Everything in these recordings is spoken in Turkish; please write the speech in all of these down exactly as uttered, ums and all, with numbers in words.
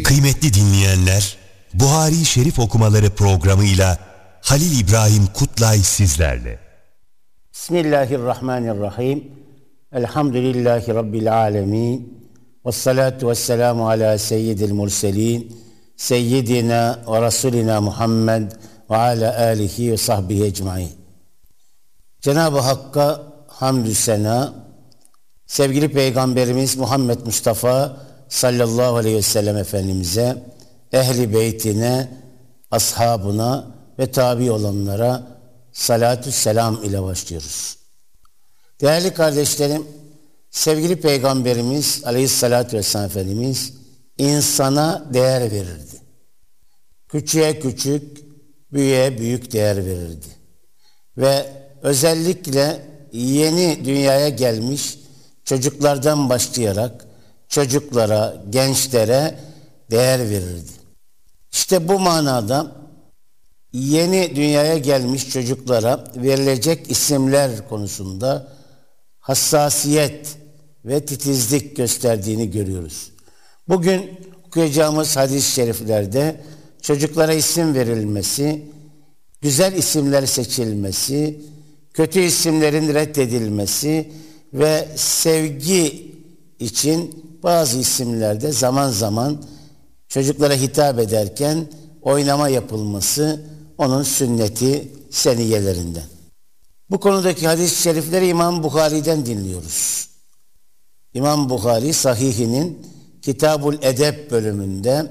Kıymetli dinleyenler, Buhari Şerif okumaları programıyla Halil İbrahim Kutlay sizlerle. Bismillahirrahmanirrahim. Elhamdülillahi Rabbil alemin. Vessalatu vesselamu ala seyyidil murselin. Seyyidina ve Resulina Muhammed ve ala alihi ve sahbihi ecmain. Cenab-ı Hakk'a hamdü sena, sevgili Peygamberimiz Muhammed Mustafa sallallahu aleyhi ve sellem Efendimiz'e, ehli beytine, ashabına ve tabi olanlara salatü selam ile başlıyoruz. Değerli kardeşlerim, sevgili Peygamberimiz aleyhissalatü vesselam Efendimiz insana değer verirdi. Küçüğe küçük, büyüğe büyük değer verirdi. Ve özellikle yeni dünyaya gelmiş çocuklardan başlayarak çocuklara, gençlere değer verirdi. İşte bu manada yeni dünyaya gelmiş çocuklara verilecek isimler konusunda hassasiyet ve titizlik gösterdiğini görüyoruz. Bugün okuyacağımız hadis-i şeriflerde çocuklara isim verilmesi, güzel isimler seçilmesi, kötü isimlerin reddedilmesi ve sevgi için bazı isimlerde zaman zaman çocuklara hitap ederken oynama yapılması onun sünneti seniyelerinden. Bu konudaki hadis-i şerifleri İmam Buhari'den dinliyoruz. İmam Buhari Sahihinin Kitabul Edeb bölümünde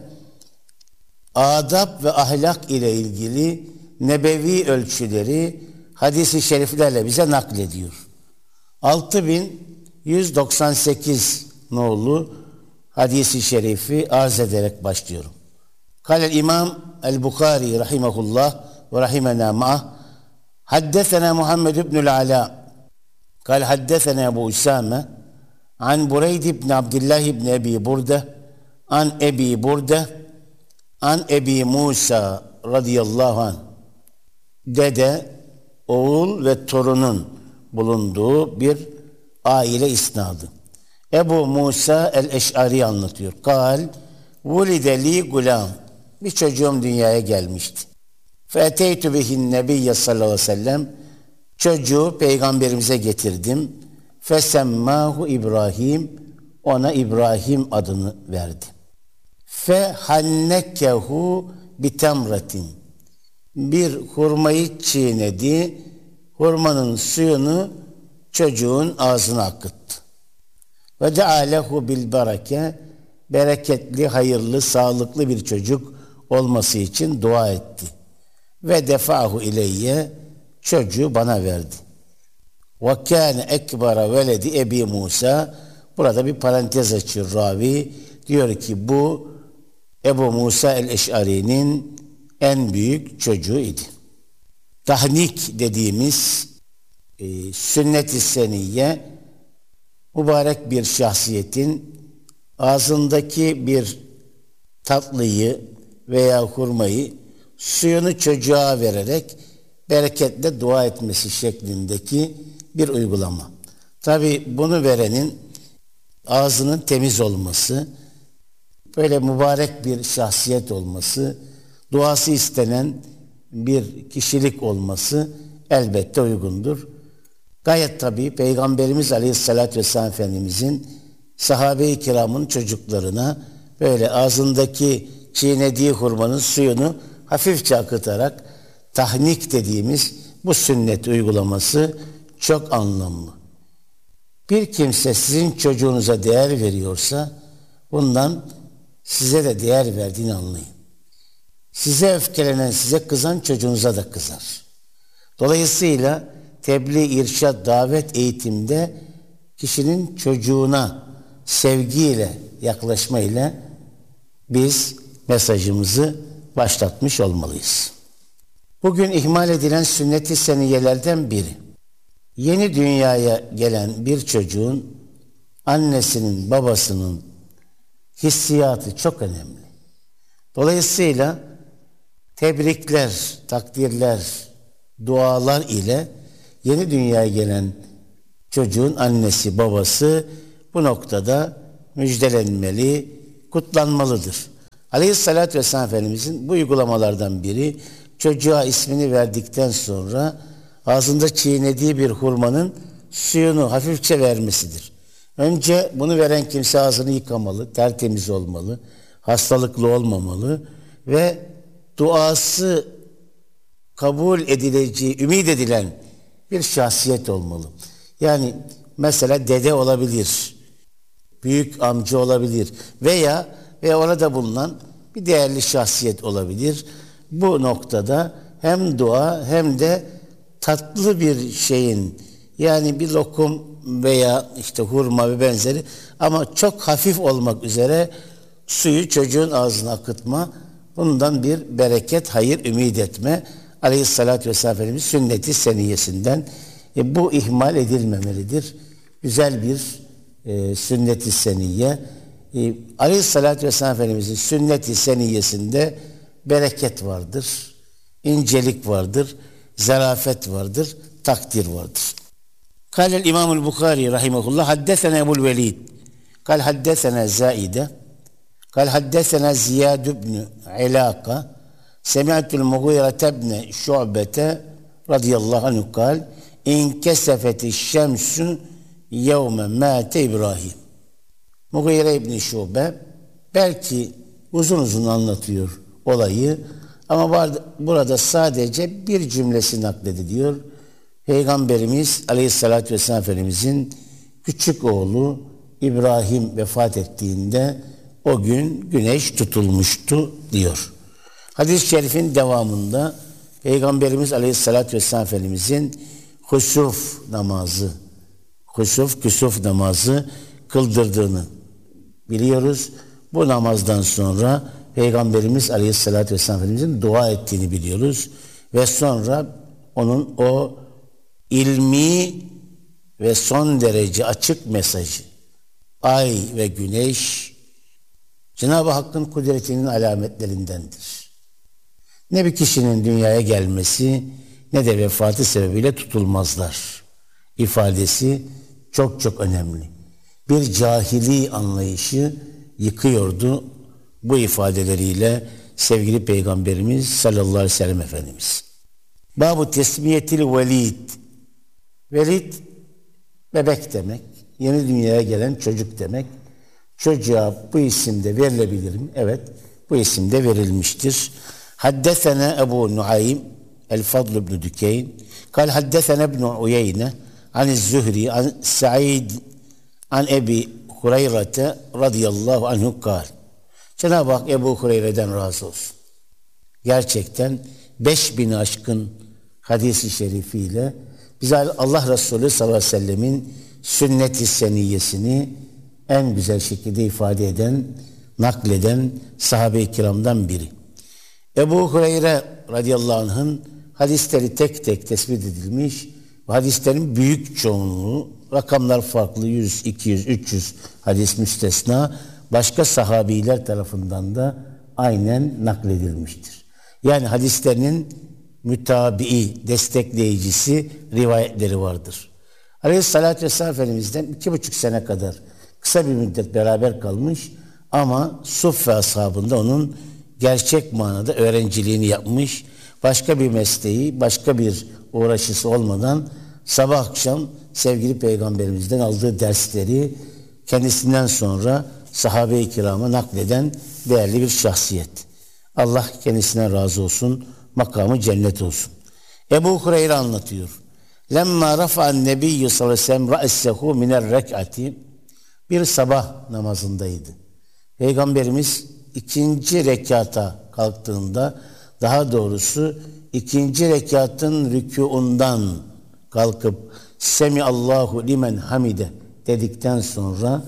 adab ve ahlak ile ilgili nebevi ölçüleri hadis-i şeriflerle bize naklediyor. altı bin yüz doksan sekiz nolu hadis-i şerifi arz ederek başlıyorum. Kâlel İmam el-Bukhari rahimahullah ve rahimena ma'ah haddesena Muhammed ibnül Ala kâl haddesena Ebu Usame an Bureyd ibn Abdillah ibn Ebi Burde an Ebi Burde an Ebi Musa radıyallahu anh. Dede, oğul ve torunun bulunduğu bir aile isnadı. Ebu Musa el-Eş'ari anlatıyor. Kal, vulide li gulam. Bir çocuğum dünyaya gelmişti. Feteytü bihin nebiyye sallallahu aleyhi ve sellem. Çocuğu peygamberimize getirdim. Fesemmahu İbrahim. Ona İbrahim adını verdi. Fehannekkehu bitemratin. Bir hurmayı çiğnedi. Hurmanın suyunu çocuğun ağzına akıttı. Ve de'alehu bil bereke, bereketli, hayırlı, sağlıklı bir çocuk olması için dua etti. Ve defahu ileyye, çocuğu bana verdi. Ve kâne ekbara veledi Ebi Musa, burada bir parantez açıyor ravi, diyor ki bu Ebu Musa el-Eş'ari'nin en büyük çocuğu idi. Tahnik dediğimiz e, sünnet-i seniyye, mübarek bir şahsiyetin ağzındaki bir tatlıyı veya hurmayı suyunu çocuğa vererek bereketle dua etmesi şeklindeki bir uygulama. Tabi bunu verenin ağzının temiz olması, böyle mübarek bir şahsiyet olması, duası istenen bir kişilik olması elbette uygundur. Gayet tabii Peygamberimiz Aleyhisselatü Vesselam Efendimizin sahabe-i kiramın çocuklarına böyle ağzındaki çiğnediği hurmanın suyunu hafifçe akıtarak tahnik dediğimiz bu sünnet uygulaması çok anlamlı. Bir kimse sizin çocuğunuza değer veriyorsa bundan size de değer verdiğini anlayın. Size öfkelenen, size kızan çocuğunuza da kızar. Dolayısıyla tebliğ, irşad, davet, eğitimde kişinin çocuğuna sevgiyle, yaklaşmayla biz mesajımızı başlatmış olmalıyız. Bugün ihmal edilen sünnet-i seniyelerden biri. Yeni dünyaya gelen bir çocuğun annesinin, babasının hissiyatı çok önemli. Dolayısıyla tebrikler, takdirler, dualar ile yeni dünyaya gelen çocuğun annesi, babası bu noktada müjdelenmeli, kutlanmalıdır. Aleyhissalatü vesselam Efendimizin bu uygulamalardan biri, çocuğa ismini verdikten sonra ağzında çiğnediği bir hurmanın suyunu hafifçe vermesidir. Önce bunu veren kimse ağzını yıkamalı, tertemiz olmalı, hastalıklı olmamalı ve duası kabul edileceği, ümit edilen bir şahsiyet olmalı. Yani mesela dede olabilir, büyük amca olabilir veya ve orada bulunan bir değerli şahsiyet olabilir. Bu noktada hem dua hem de tatlı bir şeyin, yani bir lokum veya işte hurma ve benzeri ama çok hafif olmak üzere suyu çocuğun ağzına akıtma, bundan bir bereket, hayır ümit etme. Aleyhissalatü vesselam Efendimiz sünneti seniyyesinden. E, bu ihmal edilmemelidir. Güzel bir e, sünnet-i seniyye. E, Aleyhissalatü vesselam Efendimizin sünnet-i seniyyesinde bereket vardır, incelik vardır, zarafet vardır, takdir vardır. Kâlel İmamul Bukhari rahimehullah haddesena Ebu'l Velid kâl haddesena Zâide kâl haddesena Ziyad ibn İlâka semi'tul Mughîre ibn Şu'bete radıyallahu anhu kâl inkesefeti şemsü yevme mâte İbrahim. Mughîre ibn Şu'be belki uzun uzun anlatıyor olayı ama burada sadece bir cümlesi naklediliyor. Peygamberimiz Aleyhisselatü Vesselam Efendimizin küçük oğlu İbrahim vefat ettiğinde o gün güneş tutulmuştu diyor. Hadis-i şerifin devamında Peygamberimiz Aleyhisselatü Vesselam Efendimizin husuf namazı, husuf, küsuf namazı kıldırdığını biliyoruz. Bu namazdan sonra Peygamberimiz Aleyhisselatü Vesselam Efendimizin dua ettiğini biliyoruz. Ve sonra onun o ilmi ve son derece açık mesajı, ay ve güneş Cenab-ı Hakk'ın kudretinin alametlerindendir. Ne bir kişinin dünyaya gelmesi ne de vefatı sebebiyle tutulmazlar ifadesi çok çok önemli. Bir cahili anlayışı yıkıyordu bu ifadeleriyle sevgili Peygamberimiz sallallahu aleyhi ve sellem Efendimiz. Bab-ı tesmiyetil velid. Velid bebek demek. Yeni dünyaya gelen çocuk demek. Çocuğa bu isim de verilebilir mi? Evet, bu isim de verilmiştir. Haddesena Ebu Nuaym El-Fadl ibn Dükeyn kal haddesena ibn Uyeyne an-Zühri an Sa'id an Ebi Hureyre radıyallahu anhu kal. Cenab-ı Hak Ebu Hureyre'den razı olsun. Gerçekten beş bin aşkın hadisi şerifiyle bize Allah Resulü sallallahu aleyhi ve sellemin sünnet-i seniyyesini en güzel şekilde ifade eden, nakleden sahabe-i kiramdan biri. Ebu Hureyre radıyallahu anh'ın hadisleri tek tek tespit edilmiş ve hadislerin büyük çoğunluğu, rakamlar farklı, yüz, iki yüz, üç yüz hadis müstesna, başka sahabiler tarafından da aynen nakledilmiştir. Yani hadislerinin mütabii, destekleyicisi rivayetleri vardır. Aleyhissalatü vesselam Efendimiz'den iki buçuk sene kadar kısa bir müddet beraber kalmış ama Suffe ashabında onun gerçek manada öğrenciliğini yapmış, başka bir mesleği, başka bir uğraşısı olmadan sabah akşam sevgili Peygamberimizden aldığı dersleri kendisinden sonra sahabe-i kirama nakleden değerli bir şahsiyet. Allah kendisine razı olsun, makamı cennet olsun. Ebu Hureyre anlatıyor. Lemma rafa'an nebiyyü sallallahu aleyhi ve sellem ra'essehu miner rek'ati. Bir sabah namazındaydı. Peygamberimiz ikinci rekata kalktığında, daha doğrusu ikinci rekatın rükûundan kalkıp Semi Allahu limen hamide dedikten sonra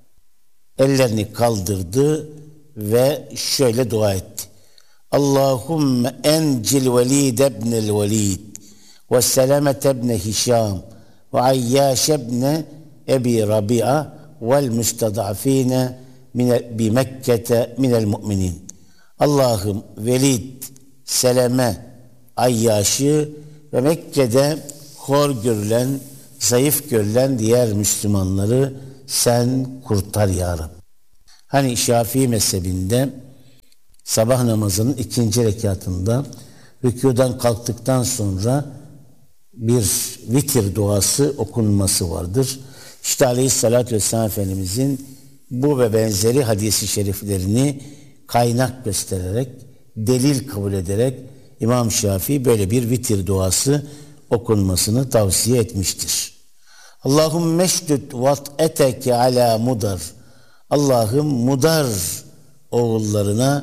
ellerini kaldırdı ve şöyle dua etti. Allahümme encil velid ebnel velid ve selamet ebne Hişam ve ayyaş ebne Ebi Rabia vel müstadafine bi Mekke'te minel mu'minin. Allah'ım Velid, Seleme, Ayyaş'ı ve Mekke'de hor görülen, zayıf görülen diğer Müslümanları sen kurtar ya Rabbi. Hani Şafii mezhebinde sabah namazının ikinci rekatında rükûdan kalktıktan sonra bir vitir duası okunması vardır. İşte Aleyhisselatü Vesselam Efendimizin bu ve benzeri hadis-i şeriflerini kaynak göstererek, delil kabul ederek İmam Şafii böyle bir vitir duası okunmasını tavsiye etmiştir. Allahümme şdüd vat'eteke ala mudar. Allah'ım Mudar oğullarına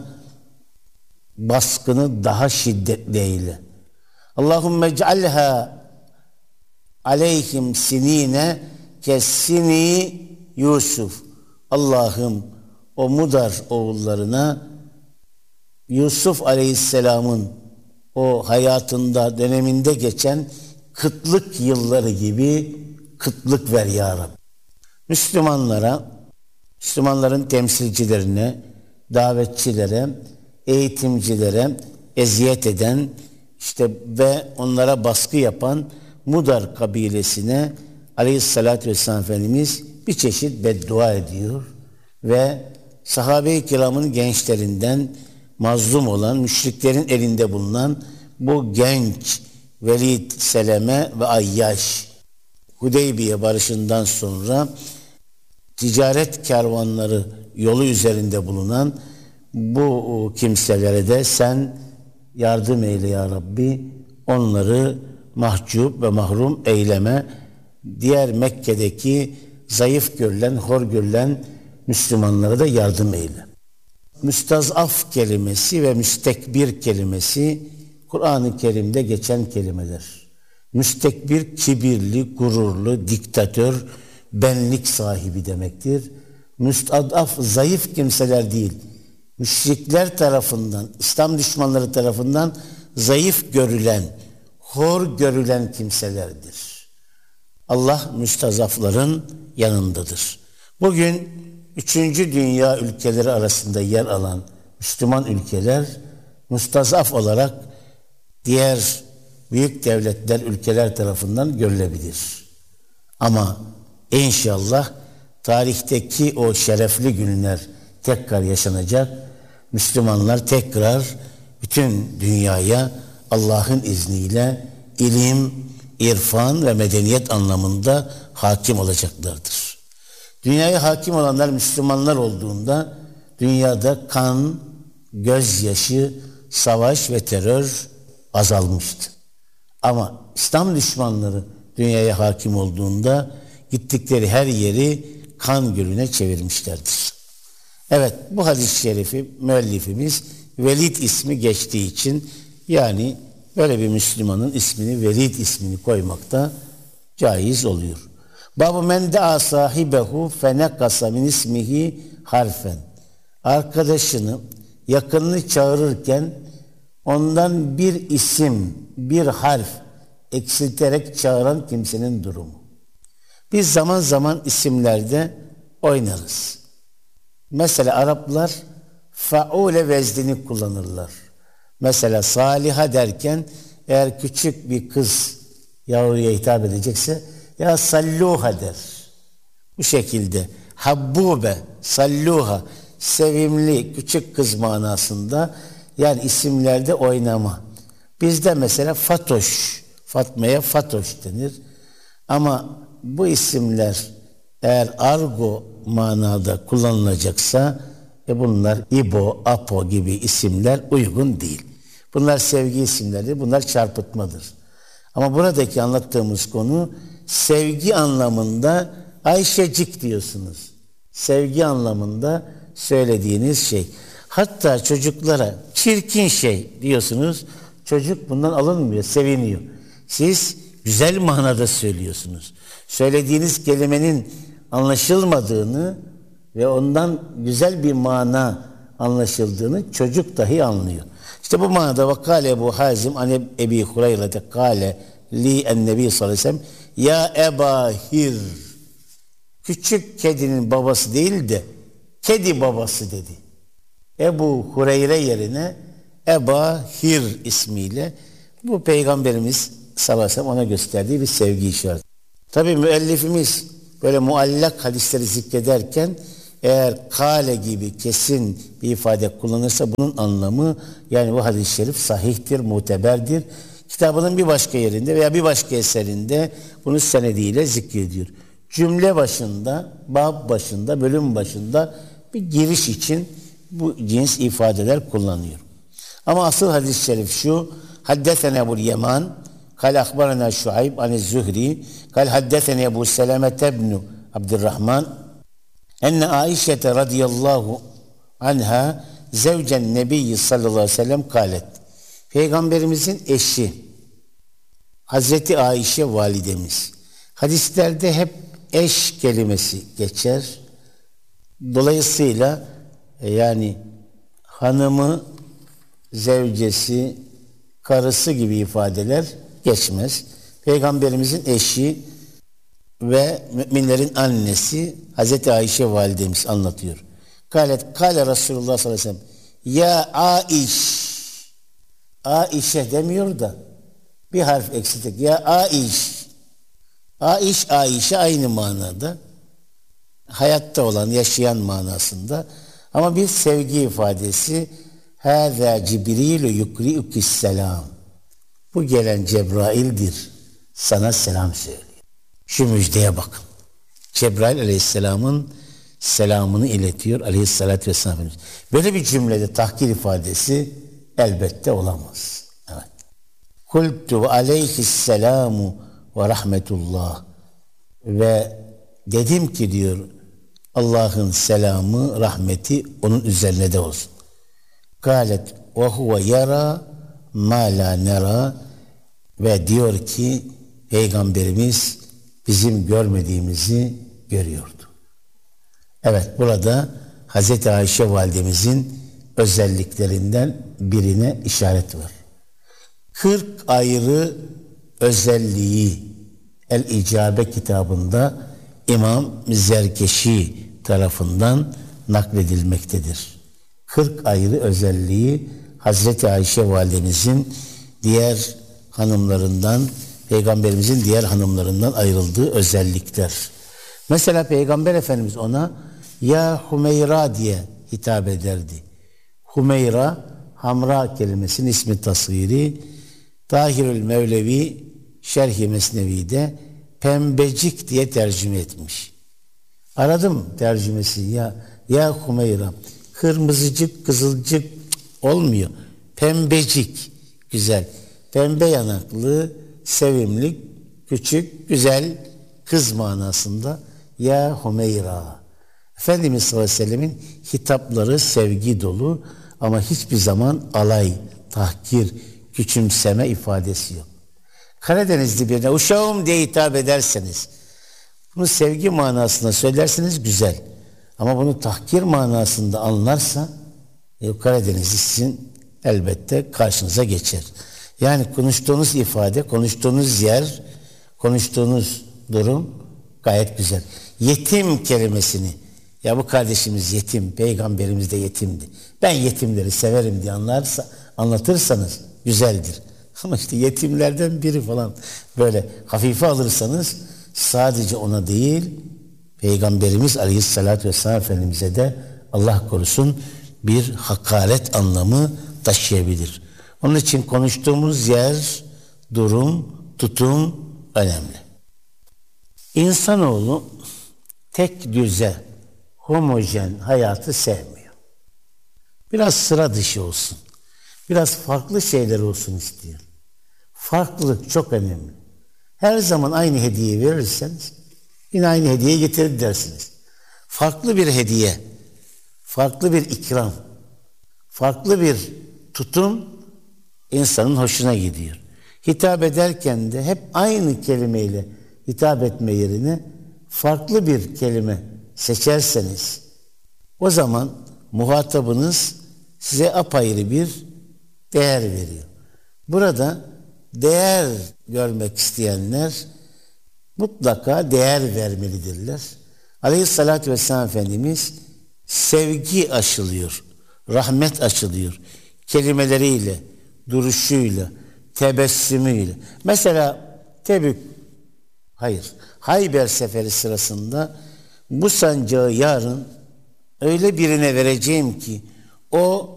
baskını daha şiddetli eyle. Allahümme cealha aleyhim sinine kessini Yusuf. Allah'ım o Mudar oğullarına Yusuf Aleyhisselam'ın o hayatında, döneminde geçen kıtlık yılları gibi kıtlık ver ya Rabbi. Müslümanlara, Müslümanların temsilcilerine, davetçilere, eğitimcilere eziyet eden işte ve onlara baskı yapan Mudar kabilesine Aleyhisselatü Vesselam Efendimiz bir çeşit beddua ediyor ve sahabe-i kiramın gençlerinden mazlum olan, müşriklerin elinde bulunan bu genç Velid, Seleme ve Ayyaş, Hudeybiye barışından sonra ticaret kervanları yolu üzerinde bulunan bu kimselere de sen yardım eyle ya Rabbi, onları mahcup ve mahrum eyleme, diğer Mekke'deki zayıf görülen, hor görülen Müslümanlara da yardım eyle. Müstazaf kelimesi ve müstekbir kelimesi Kur'an-ı Kerim'de geçen kelimeler. Müstekbir, kibirli, gururlu, diktatör, benlik sahibi demektir. Müstadaf, zayıf kimseler değil. Müşrikler tarafından, İslam düşmanları tarafından zayıf görülen, hor görülen kimselerdir. Allah müstazafların yanındadır. Bugün üçüncü dünya ülkeleri arasında yer alan Müslüman ülkeler müstazaf olarak diğer büyük devletler, ülkeler tarafından görülebilir. Ama inşallah tarihteki o şerefli günler tekrar yaşanacak. Müslümanlar tekrar bütün dünyaya Allah'ın izniyle ilim, irfan ve medeniyet anlamında hakim olacaklardır. Dünyaya hakim olanlar Müslümanlar olduğunda dünyada kan, gözyaşı, savaş ve terör azalmıştı. Ama İslam düşmanları dünyaya hakim olduğunda gittikleri her yeri kan gölüne çevirmişlerdir. Evet, bu hadis-i şerifi müellifimiz Velid ismi geçtiği için, yani böyle bir Müslümanın ismini, Velid ismini koymakta caiz oluyor. Babu men da'a sahibehu fenekasa min ismihi harfen. Arkadaşını, yakınını çağırırken ondan bir isim, bir harf eksilterek çağıran kimsenin durumu. Biz zaman zaman isimlerde oynarız. Mesela Araplar faule veznini kullanırlar. Mesela Saliha derken eğer küçük bir kız yavruya hitap edecekse ya Salluha der. Bu şekilde Habbube, Salluha, sevimli küçük kız manasında, yani isimlerde oynama. Bizde mesela Fatoş, Fatma'ya Fatoş denir. Ama bu isimler eğer argo manada kullanılacaksa e bunlar İbo, Apo gibi isimler uygun değil. Bunlar sevgi isimleri, bunlar çarpıtmadır. Ama buradaki anlattığımız konu sevgi anlamında Ayşecik diyorsunuz. Sevgi anlamında söylediğiniz şey. Hatta çocuklara çirkin şey diyorsunuz. Çocuk bundan alınmıyor, seviniyor. Siz güzel manada söylüyorsunuz. Söylediğiniz kelimenin anlaşılmadığını ve ondan güzel bir mana anlaşıldığını çocuk dahi anlıyor. İşte bu manada vakale Ebu Hazim an Ebi Hureyre'de kâle li ennebi sallallahu aleyhi ve sellem ya Eba Hir, küçük kedinin babası değil de kedi babası dedi. Ebu Hureyre yerine Eba Hir ismiyle, bu Peygamberimiz sallallahu aleyhi ve sellem ona gösterdiği bir sevgi işareti. Tabii müellifimiz böyle muallak hadisleri zikrederken eğer kale gibi kesin bir ifade kullanırsa bunun anlamı, yani bu hadis-i şerif sahihtir, muteberdir. Kitabının bir başka yerinde veya bir başka eserinde bunu senediyle zikrediyor. Cümle başında, bab başında, bölüm başında bir giriş için bu cins ifadeler kullanıyor. Ama asıl hadis-i şerif şu: Haddesene Ebu'l Yeman, kal ahbarana Şuayb an-Zuhri, kal haddesene Ebu Seleme ibn Abdurrahman, enne Aişe radıyallahu anha zevcen Nebi sallallahu aleyhi ve sellem kalet. Peygamberimizin eşi Hazreti Ayşe validemiz. Hadislerde hep eş kelimesi geçer. Dolayısıyla yani hanımı, zevcesi, karısı gibi ifadeler geçmez. Peygamberimizin eşi ve müminlerin annesi Hazreti Ayşe validemiz anlatıyor. Kâlet, kâle Resulullah sallallahu aleyhi ve sellem, ya Aiş, Aişe demiyor da bir harf eksiltik. Ya Aiş, Aiş, Ayşe aynı manada. Hayatta olan, yaşayan manasında. Ama bir sevgi ifadesi. Hâzâ Cibrilü yukri'ükis selam. Bu gelen Cebrail'dir. Sana selam söylüyor. Şu müjdeye bakın. Cebrail aleyhisselamın selamını iletiyor aleyhissalatü vesselam. Böyle bir cümlede tahkir ifadesi elbette olamaz. Evet. Kultu aleyhisselamu ve rahmetullah. Ve dedim ki diyor, Allah'ın selamı, rahmeti onun üzerine de olsun. Galet ve huve yara ma la nera. Ve diyor ki Peygamberimiz bizim görmediğimizi görüyordu. Evet, burada Hazreti Ayşe validemizin özelliklerinden birine işaret var. kırk ayrı özelliği El-İcabe kitabında İmam Zerkeşi tarafından nakledilmektedir. kırk ayrı özelliği Hazreti Ayşe validemizin diğer hanımlarından, Peygamberimizin diğer hanımlarından ayrıldığı özellikler. Mesela Peygamber Efendimiz ona ya Hümeyra diye hitap ederdi. Hümeyra, Hamra kelimesinin ismi tasgiri. Tahirül Mevlevi Şerh-i Mesnevi'de pembecik diye tercüme etmiş. Aradım tercümesi, ya ya Hümeyra, kırmızıcık, kızılcık olmuyor. Pembecik, güzel. Pembe yanaklı, sevimli, küçük, güzel kız manasında ya Hümeyra. Efendimiz sallallahu aleyhi ve sellemin hitapları sevgi dolu ama hiçbir zaman alay, tahkir, küçümseme ifadesi yok. Karadenizli birine uşağım diye hitap ederseniz, bunu sevgi manasında söylerseniz güzel. Ama bunu tahkir manasında anlarsa e, Karadenizli sizin elbette karşınıza geçer. Yani konuştuğunuz ifade, konuştuğunuz yer, konuştuğunuz durum gayet güzel. Yetim kelimesini, ya bu kardeşimiz yetim, Peygamberimiz de yetimdi, ben yetimleri severim diye anlarsa, anlatırsanız güzeldir. Ama işte yetimlerden biri falan böyle hafife alırsanız sadece ona değil, Peygamberimiz Aleyhisselatü Vesselam Efendimiz'e de Allah korusun bir hakaret anlamı taşıyabilir. Onun için konuştuğumuz yer, durum, tutum önemli. İnsanoğlu tek düze, homojen hayatı sevmiyor. Biraz sıra dışı olsun. Biraz farklı şeyler olsun istiyor. Farklılık çok önemli. Her zaman aynı hediyeyi verirseniz yine aynı hediye getirir dersiniz. Farklı bir hediye, farklı bir ikram, farklı bir tutum insanın hoşuna gidiyor. Hitap ederken de hep aynı kelimeyle hitap etme yerine farklı bir kelime seçerseniz o zaman muhatabınız size apayrı bir değer veriyor. Burada değer görmek isteyenler mutlaka değer vermelidirler. Aleyhissalatü vesselam Efendimiz sevgi aşılıyor, rahmet aşılıyor. Kelimeleriyle, duruşuyla, tebessümüyle. Mesela Tebük, hayır, Hayber seferi sırasında bu sancağı yarın öyle birine vereceğim ki o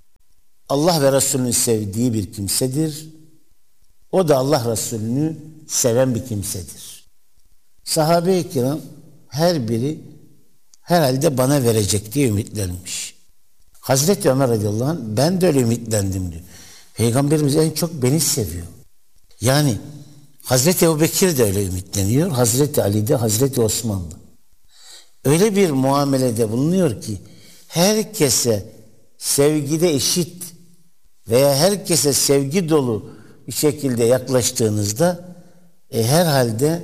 Allah ve Resulünü sevdiği bir kimsedir. O da Allah Resulünü seven bir kimsedir. Sahabe-i kiram her biri herhalde bana verecek diye ümitlenmiş. Hazreti Ömer radıyallahu anh ben de öyle ümitlendim diyor. Peygamberimiz en çok beni seviyor. Yani Hazreti Ebubekir de öyle ümitleniyor. Hazreti Ali de, Hazreti Osman da. Öyle bir muamelede bulunuyor ki herkese sevgide eşit veya herkese sevgi dolu bir şekilde yaklaştığınızda e, herhalde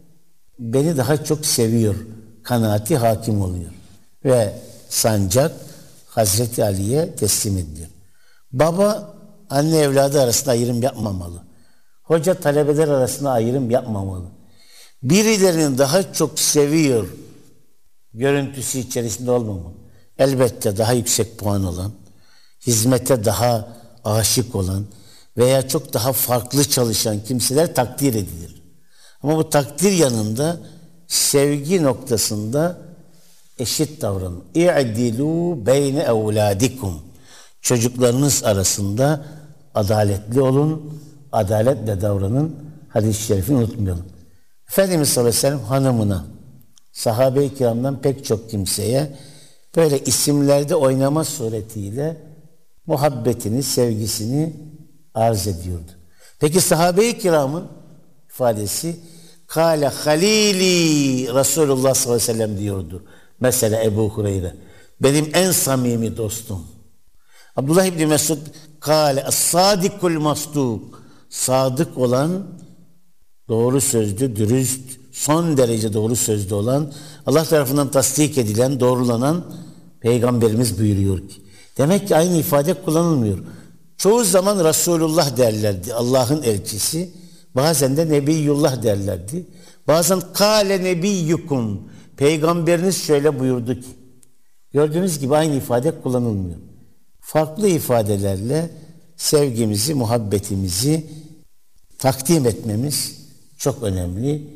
beni daha çok seviyor kanaati hakim oluyor. Ve sancak Hazreti Ali'ye teslim ediliyor. Baba anne evladı arasında ayrım yapmamalı. Hoca talebeler arasında ayrım yapmamalı. Birilerinin daha çok seviyor görüntüsü içerisinde olmamalı. Elbette daha yüksek puan olan, hizmete daha aşık olan veya çok daha farklı çalışan kimseler takdir edilir. Ama bu takdir yanında sevgi noktasında eşit davranın. İ'dilû beyne evlâdikum. Çocuklarınız arasında adaletli olun, adaletle davranın. Hadis-i şerifini unutmayalım. Efendimiz sallallahu aleyhi ve sellem hanımına, sahabe-i kiramdan pek çok kimseye böyle isimlerde oynama suretiyle muhabbetini, sevgisini arz ediyordu. Peki sahabe-i kiramın ifadesi Kâle halîlî Resulullah sallallahu aleyhi ve sellem diyordu. Mesela Ebu Hureyre. Benim en samimi dostum. Abdullah İbni Mesud Kâle as-sâdikul masdûk. Sadık olan, doğru sözlü, dürüst, son derece doğru sözlü olan, Allah tarafından tasdik edilen, doğrulanan Peygamberimiz buyuruyor ki. Demek ki aynı ifade kullanılmıyor. Çoğu zaman Resulullah derlerdi, Allah'ın elçisi. Bazen de Nebiyullah derlerdi. Bazen kâle nebiyyukum. Peygamberiniz şöyle buyurdu ki. Gördüğünüz gibi aynı ifade kullanılmıyor. Farklı ifadelerle sevgimizi, muhabbetimizi takdim etmemiz çok önemli.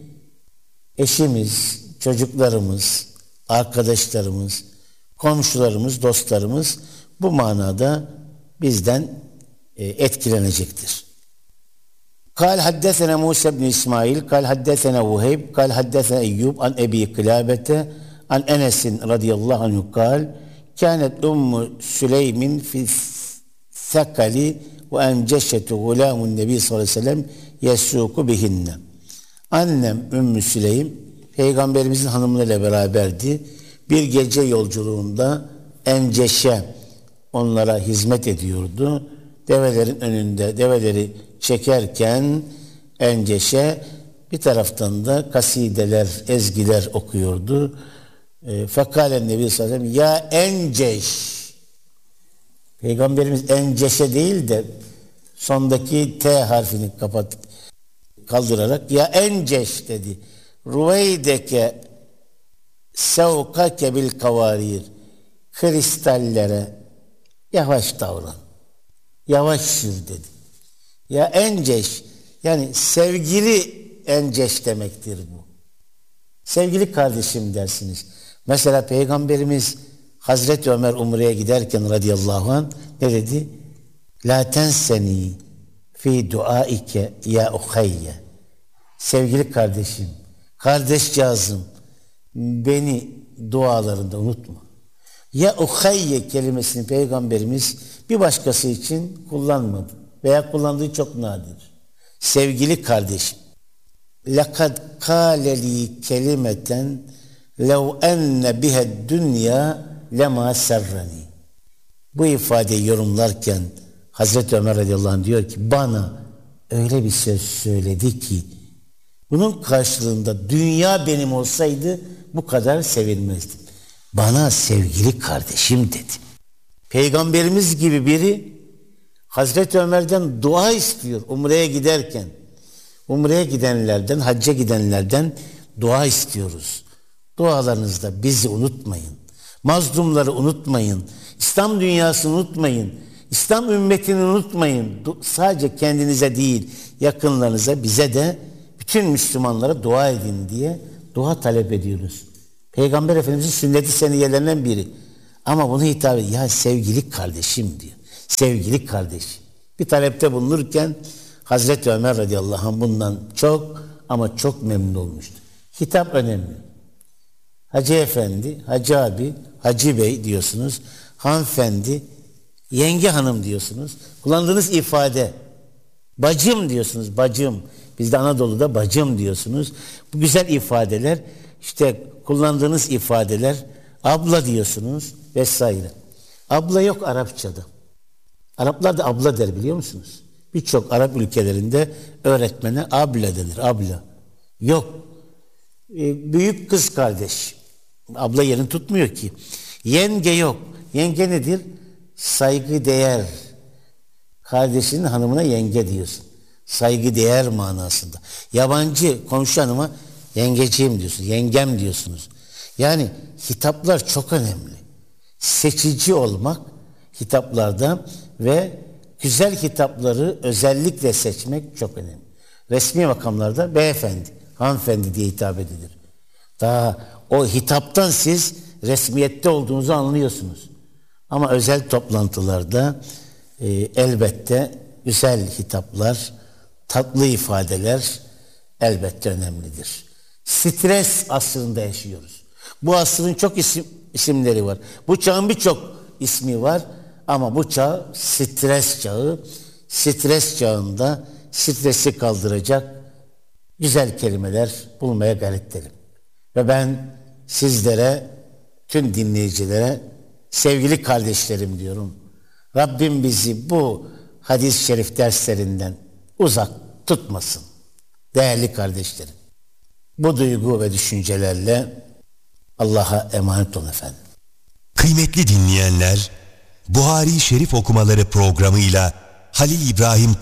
Eşimiz, çocuklarımız, arkadaşlarımız, komşularımız, dostlarımız bu manada bizden etkilenecektir. قال حدثنا موسى بن إسماعيل قال حدثنا وهيب قال حدثنا أيوب عن أبي قلابة عن أنس رضي الله عنه قال كانت أم سليم في الثقل وأنجشت غلام النبي صلى الله عليه وسلم يسوق بهن. Annem Ümmü Süleym Peygamberimizin hanımlarıyla beraberdi. Bir gece yolculuğunda Enceşe onlara hizmet ediyordu. Develerin önünde develeri çekerken Enceşe bir taraftan da kasideler, ezgiler okuyordu. E, Fekalen Nebi sallallahu aleyhi ve sellem ya Enceş. Peygamberimiz Enceşe değil de sondaki T harfini kapat kaldırarak ya Enceş dedi. Ruveydeke sevkake bil kavarir. Kristallere yavaş davran. Yavaş sür dedi. Ya Enceş, yani sevgili Enceş demektir bu. Sevgili kardeşim dersiniz. Mesela Peygamberimiz Hazreti Ömer Umre'ye giderken radıyallahu anh ne dedi? La tenseni fi duaike ya uhayye. Sevgili kardeşim, kardeşcağızım, beni dualarında unutma. Ya uhayye kelimesini Peygamberimiz bir başkası için kullanmadı. Veya kullandığı çok nadir. Sevgili kardeşim. لَقَدْ قَالَ لِي كَلِمَةً لَوْ اَنَّ بِهَا الدُّنْيَا لَمَا سَرَّنِي. Bu ifadeyi yorumlarken Hazreti Ömer radıyallahu anh diyor ki bana öyle bir söz söyledi ki bunun karşılığında dünya benim olsaydı bu kadar sevilmezdim. Bana sevgili kardeşim dedi. Peygamberimiz gibi biri Hazreti Ömer'den dua istiyor Umre'ye giderken. Umre'ye gidenlerden, hacca gidenlerden dua istiyoruz. Dualarınızda bizi unutmayın. Mazlumları unutmayın. İslam dünyasını unutmayın. İslam ümmetini unutmayın. Sadece kendinize değil, yakınlarınıza, bize de bütün Müslümanlara dua edin diye dua talep ediyoruz. Peygamber Efendimiz'in sünneti seniyelerinden biri. Ama bunu hitap ediyor. Ya sevgili kardeşim diyor. Sevgili kardeşim. Bir talepte bulunurken Hazreti Ömer radıyallahu anh bundan çok ama çok memnun olmuştu. Hitap önemli. Hacı efendi, hacı abi, hacı bey diyorsunuz. Hanımefendi, yenge hanım diyorsunuz. Kullandığınız ifade bacım diyorsunuz, bacım. Bizde Anadolu'da bacım diyorsunuz. Bu güzel ifadeler, işte kullandığınız ifadeler, abla diyorsunuz vesaire. Abla yok Arapçada. Araplar da abla der, biliyor musunuz? Birçok Arap ülkelerinde öğretmene abla denir, abla. Yok. Ee, büyük kız kardeş. Abla yerini tutmuyor ki. Yenge yok. Yenge nedir? Saygı değer. Kardeşinin hanımına yenge diyorsun. Saygı değer manasında. Yabancı komşu hanıma yengeciğim diyorsun, yengem diyorsunuz. Yani hitaplar çok önemli. Seçici olmak hitaplarda ve güzel hitapları özellikle seçmek çok önemli. Resmi makamlarda beyefendi, hanımefendi diye hitap edilir. Daha o hitaptan siz resmiyette olduğunuzu anlıyorsunuz. Ama özel toplantılarda e, elbette güzel hitaplar, tatlı ifadeler elbette önemlidir. Stres asrında yaşıyoruz. Bu asrın çok isim, isimleri var. Bu çağın birçok ismi var ama bu çağ stres çağı. Stres çağında stresi kaldıracak güzel kelimeler bulmaya gayret edelim. Ve ben sizlere, tüm dinleyicilere sevgili kardeşlerim diyorum. Rabbim bizi bu hadis-i şerif derslerinden uzak tutmasın. Değerli kardeşlerim. Bu duygu ve düşüncelerle Allah'a emanet olun efendim. Kıymetli dinleyenler, Buhari Şerif okumaları programıyla Halil İbrahim